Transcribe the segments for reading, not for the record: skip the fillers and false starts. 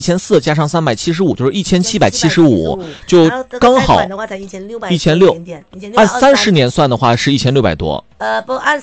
1400加上375就是1775，就刚好贷款的话才1600， 按30年算的话是1600多。 不按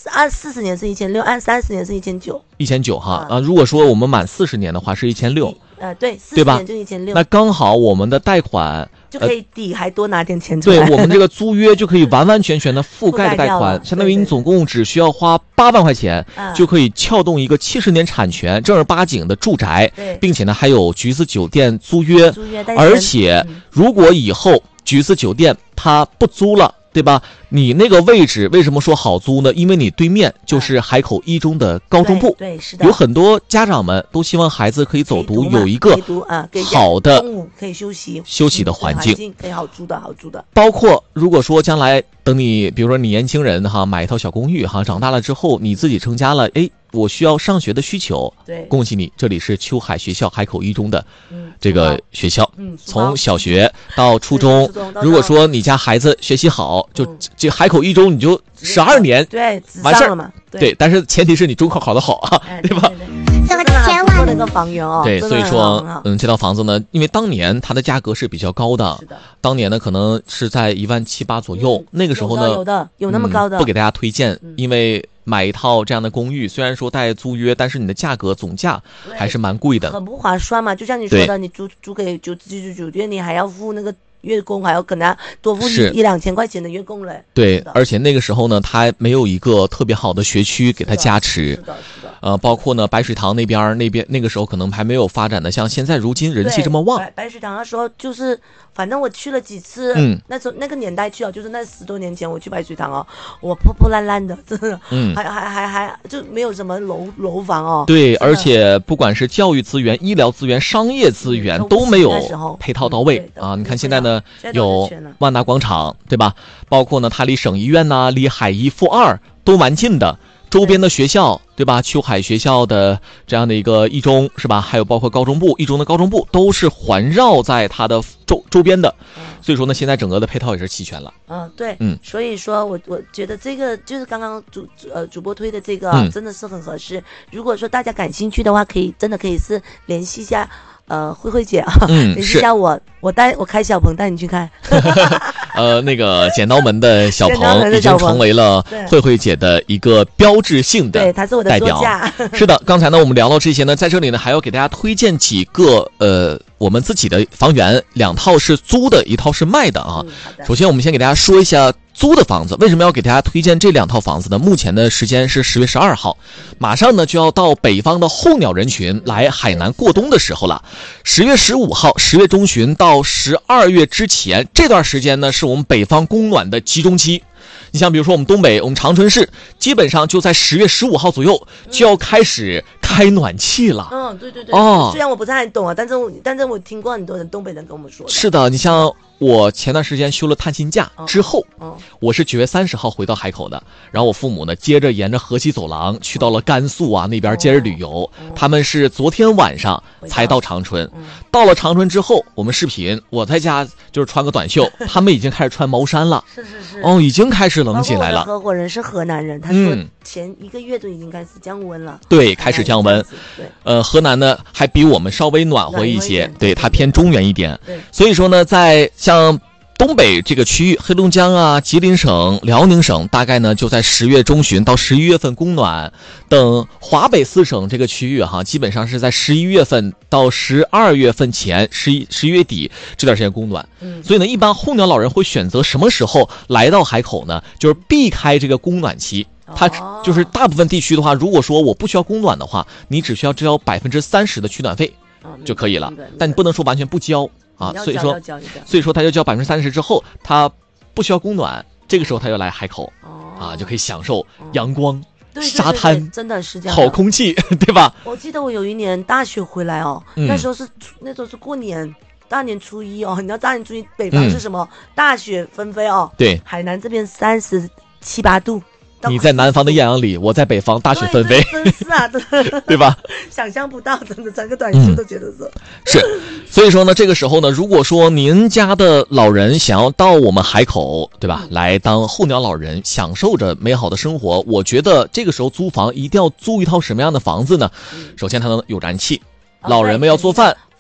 40年是1600，按30年是1900 哈啊。如果说我们满40年的话是1600， 对吧？ 就1600， 那刚好我们的贷款就可以抵还多拿点钱出来。 对，我们这个租约就可以完完全全的覆盖贷款，相当于你总共只需要花8万块钱，就可以撬动一个70年产权正儿八经的住宅，并且呢还有橘子酒店租约，而且如果以后橘子酒店它不租了，对吧？你那个位置为什么说好租呢？因为你对面就是海口一中的高中部， 对，是的。 有很多家长们都希望孩子可以走读，有一个好的中午可以休息的环境， 可以好租的。 包括如果说将来等你，比如说你年轻人哈，买一套小公寓哈，长大了之后你自己成家了，我需要上学的需求， 对， 恭喜你，这里是秋海学校海口一中的这个学校，从小学到初中，如果说你家孩子学习好，就海口一中你就12年， 对， 完事儿了嘛， 对，但是前提是你中考考得好啊，对吧？ 那个房源对，所以说这套房子呢，因为当年它的价格是比较高的，当年呢可能是在17800左右，那个时候呢有那么高的， 不给大家推荐，因为买一套这样的公寓，虽然说带租约，但是你的价格总价还是蛮贵的， 很不划算嘛。就像你说的，你租给酒店，你还要付那个月供，还要可能多付1-2千块钱的月供嘞。 对，而且那个时候呢，它没有一个特别好的学区给它加持。 是的。 包括呢白水塘那边那个时候可能还没有发展的像现在如今人气这么旺。 白水塘那时候就是，反正我去了几次，那时候那个年代去就是那10多年前我去白水塘我破破烂烂的，真的，还就没有什么楼房对，而且不管是教育资源、医疗资源、商业资源都没有配套到位啊！你看现在呢有万达广场，对吧？包括呢它离省医院呐、离海一附2都蛮近的。周边的学校，对吧？秋海学校的这样的一个一中，是吧？还有包括高中部，一中的高中部都是环绕在它的周边的，所以说呢，现在整个的配套也是齐全了。 对，所以说我觉得这个就是刚刚主播推的这个，真的是很合适。如果说大家感兴趣的话，真的可以是联系一下慧姐啊，联系一下我开小鹏带你去看。 那个剪刀门的小鹏已经成为了慧姐的一个标志性的代表。 对，他是我的座驾。 是的，刚才呢我们聊到这些呢，在这里呢还要给大家推荐几个我们自己的房源，2套是租的，1套是卖的啊。首先我们先给大家说一下租的房子，为什么要给大家推荐这2套房子呢？目前的时间是10月12号，马上呢就要到北方的候鸟人群来海南过冬的时候了。10月15号10月中旬到12月之前这段时间呢，是我们北方供暖的集中期。你像比如说我们东北，我们长春市基本上就在10月15号左右就要开始开暖气了。 对。虽然我不是很懂但是我听过很多人东北人跟我们说的。 是的，你像我前段时间休了探亲假之后，我是9月30号回到海口的，然后我父母呢接着沿着河西走廊去到了甘肃那边接着旅游，他们是昨天晚上才到长春，到了长春之后我们视频，我在家就是穿个短袖，他们已经开始穿毛衫了。 是已经开始冷起来了。 合伙人是河南人，他说前1个月就已经开始降温了。 对，开始降温。河南呢还比我们稍微暖和一些，对，它偏中原一点。所以说呢，在像东北这个区域，黑龙江啊、吉林省、辽宁省，大概呢就在10月中旬到11月份供暖。等华北4省这个区域基本上是在11月份到12月份前，11月底这段时间供暖。所以呢，一般候鸟老人会选择什么时候来到海口呢？就是避开这个供暖期。它就是大部分地区的话，如果说我不需要供暖的话，你只需要交30%的取暖费就可以了，但你不能说完全不交啊。所以说他就交30%之后，他不需要供暖，这个时候他就来海口就可以享受阳光。沙滩真的是这样， 好空气，对吧？ 我记得我有一年大学回来那时候是过年，大年初一你知道大年初一北方是什么？大雪纷飞对， 海南这边37、8度。 你在南方的艳阳里，我在北方大雪纷飞， 真是啊， 对吧？ 想象不到，真的整个短袖都觉得是。所以说呢，这个时候呢，如果说您家的老人想要到我们海口，对吧，来当候鸟老人，享受着美好的生活，我觉得这个时候租房一定要租一套什么样的房子呢？首先它能有燃气，老人们要做饭。